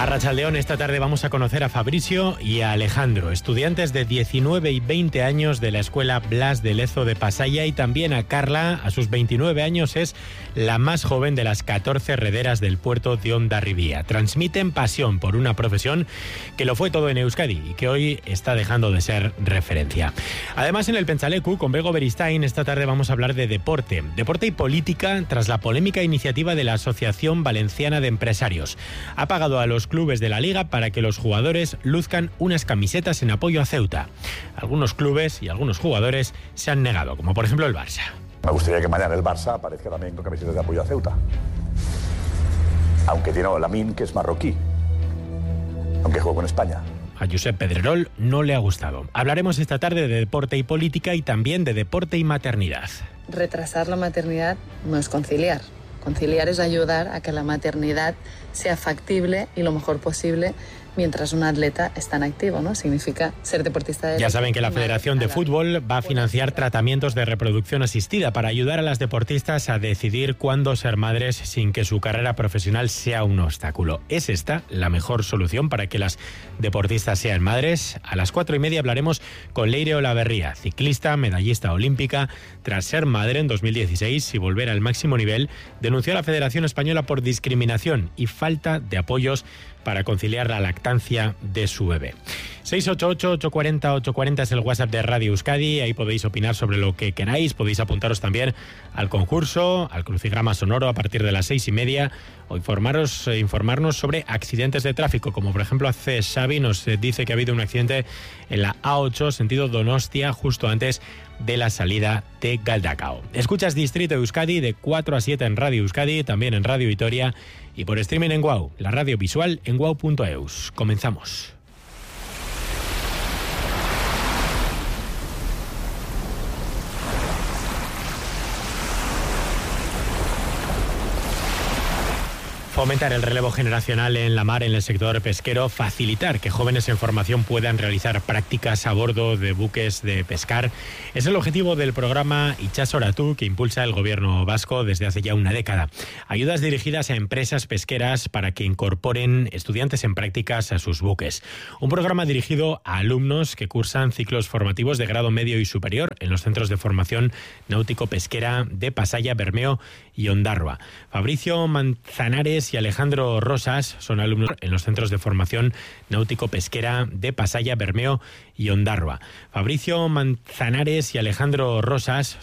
Arratsaldeón, esta tarde vamos a conocer a Fabricio y a Alejandro, estudiantes de 19 y 20 años de la Escuela Blas de Lezo de Pasaia, y también a Carla, a sus 29 años, es la más joven de las 14 rederas del puerto de Hondarribia. Transmiten pasión por una profesión que lo fue todo en Euskadi y que hoy está dejando de ser referencia. Además, en el Pentsaleku, con Bego Beristain, esta tarde vamos a hablar de deporte y política tras la polémica iniciativa de la Asociación Valenciana de Empresarios. Ha pagado a los clubes de la Liga para que los jugadores luzcan unas camisetas en apoyo a Ceuta. Algunos clubes y algunos jugadores se han negado, como por ejemplo el Barça. Me gustaría que mañana el Barça aparezca también con camisetas de apoyo a Ceuta. Aunque tiene a Lamine, que es marroquí. Aunque juega con España. A Josep Pedrerol no le ha gustado. Hablaremos esta tarde de deporte y política y también de deporte y maternidad. Retrasar la maternidad no es conciliar. Conciliar es ayudar a que la maternidad sea factible y lo mejor posible mientras un atleta está en activo, ¿no? Significa ser deportista de... Ya saben que la Federación de Fútbol va a financiar tratamientos de reproducción asistida para ayudar a las deportistas a decidir cuándo ser madres sin que su carrera profesional sea un obstáculo. ¿Es esta la mejor solución para que las deportistas sean madres? A las 4:30 hablaremos con Leire Olaverría, ciclista, medallista olímpica. Tras ser madre en 2016 y volver al máximo nivel, denunció a la Federación Española por discriminación y falta de apoyos para conciliar la lactancia de su bebé. 688-840-840 es el WhatsApp de Radio Euskadi. Ahí podéis opinar sobre lo que queráis. Podéis apuntaros también al concurso, al crucigrama sonoro a partir de las 6:30, o informarnos sobre accidentes de tráfico, como por ejemplo hace Xavi, nos dice que ha habido un accidente en la A8 sentido Donostia justo antes de la salida de Galdacao. Escuchas Distrito Euskadi de 4 a 7 en Radio Euskadi, también en Radio Vitoria y por streaming en WOW, la radio visual en wow.eus. Comenzamos. Fomentar el relevo generacional en la mar en el sector pesquero, facilitar que jóvenes en formación puedan realizar prácticas a bordo de buques de pescar, es el objetivo del programa Itsasoratu que impulsa el gobierno vasco desde hace ya una década. Ayudas dirigidas a empresas pesqueras para que incorporen estudiantes en prácticas a sus buques. Un programa dirigido a alumnos que cursan ciclos formativos de grado medio y superior en los centros de formación náutico-pesquera de Pasaia, Bermeo y Ondarroa. Fabricio Manzanares y Alejandro Rosas son alumnos en los centros de formación náutico-pesquera de Pasaia, Bermeo y Ondarroa. Fabricio Manzanares y Alejandro Rosas